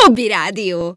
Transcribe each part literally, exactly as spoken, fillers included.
Hobby Rádió.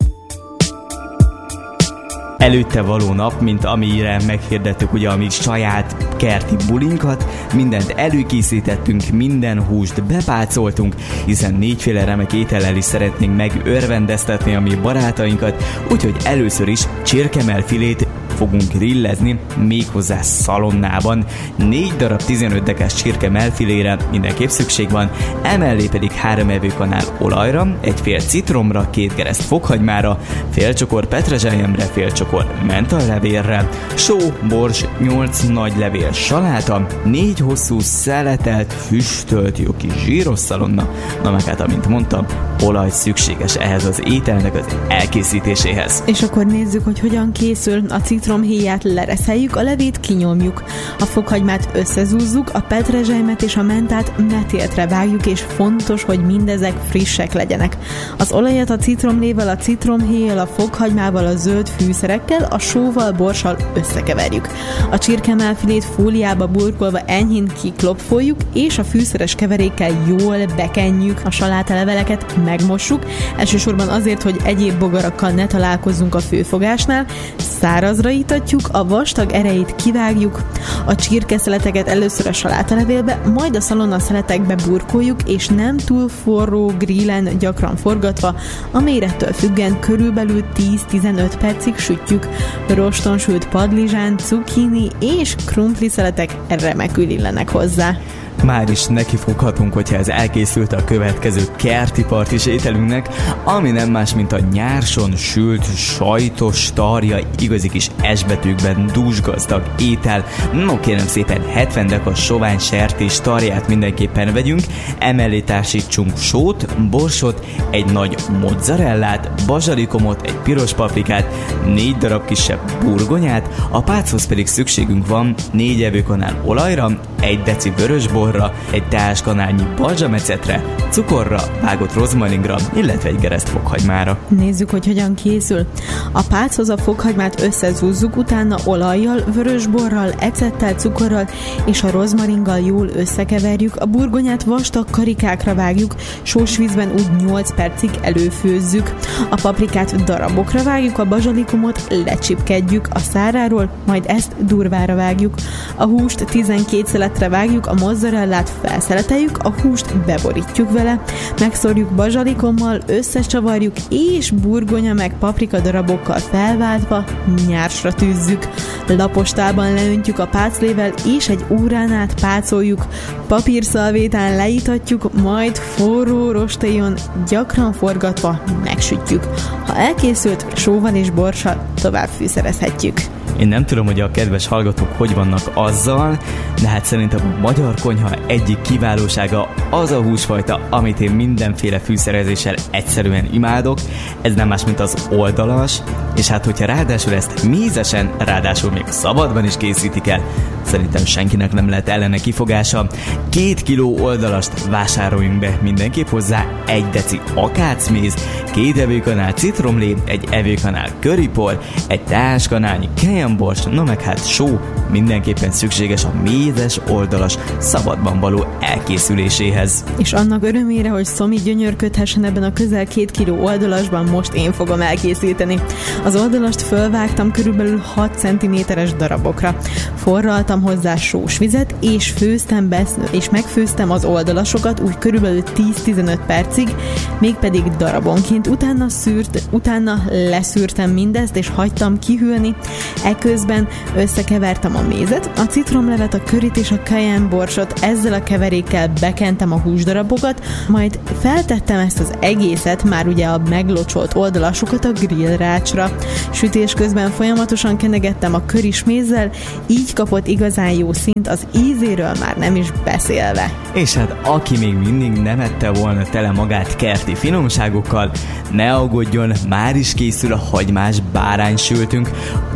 Előtte való nap, mint amire meghirdettük ugye a mi saját kerti bulinkat, mindent előkészítettünk, minden húst bepácoltunk, hiszen négyféle remek étellel is szeretnénk megörvendeztetni a mi barátainkat, úgyhogy először is csirkemelfilét fogunk grillezni, méghozzá szalonnában. Négy darab tizenöt dekás csirkemelfilére mindenképp szükség van, emellé pedig három evőkanál olajra, egy fél citromra, két kereszt fokhagymára, fél csokor petrezselyemre, fél csokor mentallevélre, só, bors, nyolc nagy levél saláta, négy hosszú szeletelt, füstölt, jó kis zsíros szalonna, na meg hát, amint mondtam, olaj szükséges ehhez az ételnek az elkészítéséhez. És akkor nézzük, hogy hogyan készül. A citromhéját lereszeljük, a levét kinyomjuk, a fokhagymát összezúzzuk, a petrezselymet és a mentát metéltre vágjuk, és fontos, hogy mindezek frissek legyenek. Az olajat a citromlével, a citromhéjjal, a fokhagymával, a zöld fűszerekkel, a sóval, borssal összekeverjük. A csirkemelfilét fóliába burkolva enyhén kiklopfoljuk, és a fűszeres keverékkel jól bekenjük. A salátaleveleket megmossuk, elsősorban azért, hogy egyéb bogarakkal ne találkozzunk a főfogásnál, szárazra itatjuk, a vastag erejét kivágjuk, a csirkeszeleteket először a salátalevélbe, majd a szalonna szeletekbe burkoljuk, és nem túl forró grillen gyakran forgatva, a mérettől függen körülbelül tíz-tizenöt percig sütjük. Roston sült padlizsán, cukkini és krumpli szeletek remekül illenek hozzá. Már is nekifoghatunk, hogyha ez elkészült a következő kerti partis ételünknek, ami nem más, mint a nyárson sült, sajtos, tarja, igazi kis esbetűkben dúsgazdag étel. No kérem szépen, hetven deka sovány sertés tarját mindenképpen vegyünk, emellé társítsunk sót, borsot, egy nagy mozzarellát, bazsalikomot, egy piros paprikát, négy darab kisebb burgonyát, a páchoz pedig szükségünk van négy evőkanál olajra, egy deci vörösborra, egy teáskanálnyi balzsamecetre, cukorra, vágott rozmaringra, illetve egy gereszt fokhagymára. Nézzük, hogy hogyan készül. A páchoz a fokhagymát összezúzzuk, utána olajjal, vörösborral, ecettel, cukorral és a rozmaringgal jól összekeverjük, a burgonyát vastag karikákra vágjuk, sós vízben úgy nyolc percig előfőzzük. A paprikát darabokra vágjuk, a bazsalikomot lecsipkedjük a száráról, majd ezt durvára vágjuk. A húst tizenkét szeletre vágjuk, a mozzarellát felszeleteljük, a húst beborítjuk vele, megszórjuk bazsalikommal, összecsavarjuk, és burgonya meg paprika darabokkal felváltva nyársra tűzzük. Lapos tálban leöntjük a páclével, és egy órán át pácoljuk. Papírszalvétán leítatjuk, majd forró rostéjon gyakran forgatva megsütjük. Ha elkészült, sóval és borssal tovább fűszerezhetjük. Én nem tudom, hogy a kedves hallgatók hogy vannak azzal, de hát szerintem a magyar konyha egyik kiválósága az a húsfajta, amit én mindenféle fűszerezéssel egyszerűen imádok. Ez nem más, mint az oldalas, és hát hogyha ráadásul ezt mézesen, ráadásul még szabadban is készítik el, szerintem senkinek nem lehet ellene kifogása. Két kiló oldalast vásároljunk be mindenképp hozzá, egy deci akácméz, két evőkanál citromlé, egy evőkanál köripor, egy teáskanálnyi kejembors, na meg hát só, mindenképpen szükséges a mézes oldalas szabadban való elkészüléséhez. És annak örömére, hogy Szomi gyönyörködhessen ebben a közel két kiló oldalasban, most én fogom elkészíteni. Az oldalast fölvágtam körülbelül hat centiméteres darabokra. Forraltam hozzá sós vizet, és főztem be, és megfőztem az oldalasokat úgy körülbelül tíz-tizenöt percig, mégpedig darabonként. Utána szűrt, utána leszűrtem mindezt, és hagytam kihűlni. Eközben összekevertem a mézet, a citromlevet, a körit és a cayenne-borsot, ezzel a keverékkel bekentem a húsdarabokat, majd feltettem ezt az egészet, már ugye a meglocsolt oldalasokat a grillrácsra. Sütés közben folyamatosan kenegettem a köris mézzel, így kapott igazán jó szint, az ízéről már nem is beszélve. És hát aki még mindig nem ette volna tele magát kerti finomságokkal, ne aggódjon, már is készül a hagymás báránysültünk. nyolc személy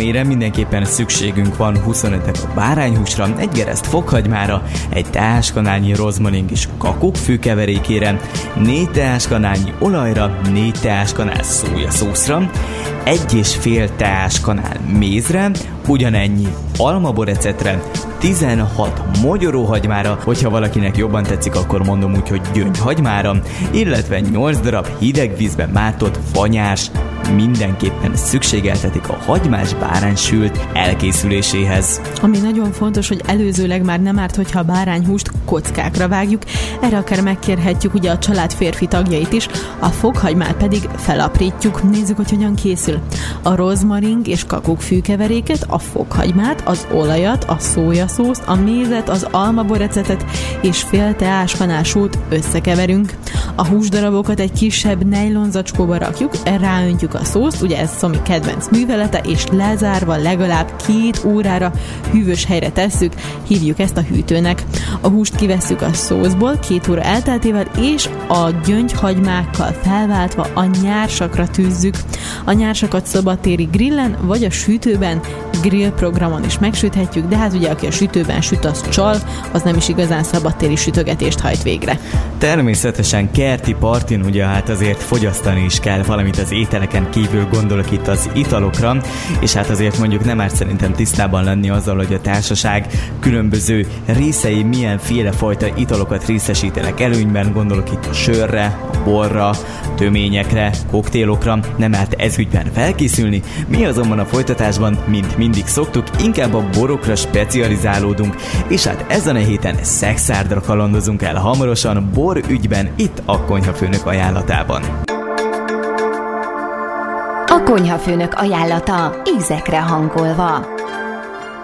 ellenére mindenképpen szükségünk van huszonöt a bárányhúsra, egy gereszt fokhagymára, egy teáskanálnyi rozmaring és kakukkfű keverékére, négy teáskanálnyi olajra, négy teáskanál szójaszószra, egy és fél teáskanál mézre, ugyanennyi almaborecetre, tizenhat mogyoróhagymára, hogyha valakinek jobban tetszik, akkor mondom úgy, hogy gyöngyhagymára, illetve nyolc darab hideg vízben mártott fanyás mindenképpen szükségeltetik a hagymás báránysült elkészüléséhez. Ami nagyon fontos, hogy előzőleg már nem árt, hogyha a bárányhúst kockákra vágjuk, erre akár megkérhetjük ugye a család férfi tagjait is, a fokhagymát pedig felaprítjuk. Nézzük, hogy hogyan készül. A rozmaring és kakukkfű keveréket, a fokhagymát, az olajat, a szójaszószt, a mézet, az almaborecetet és fél teáskanál sót összekeverünk. A húsdarabokat egy kisebb nejlonzacskóba rakjuk, ráöntjük a szószt, ugye ez Szomi kedvenc művelete, és lezárva legalább két órára hűvös helyre tesszük, hívjuk ezt a hűtőnek. A húst kivesszük a szószból két óra elteltével, és a gyöngyhagymákkal felváltva a nyársakra tűzzük. A nyársakat szabadtéri grillen, vagy a sütőben, grill programon is megsüthetjük, de hát ugye aki a sütőben süt, az csal, az nem is igazán szabadtéri sütögetést hajt végre. Természetesen kerti partin ugye hát azért fogyasztani is kell valamit az ételeken kívül, gondolok itt az italokra, és hát azért mondjuk nem árt szerintem tisztában lenni azzal, hogy a társaság különböző részei milyenféle fajta italokat részesítenek előnyben, gondolok itt a sörre, a borra, töményekre, koktélokra, nem árt ezügyben felkészülni. Mi azonban a folytatásban, mint mindig szoktuk, inkább a borokra specializálódunk, és hát ezen a héten Szekszárddra kalandozunk el hamarosan bor ügyben itt a Konyhafőnök ajánlatában. A Konyhafőnök ajánlata ízekre hangolva.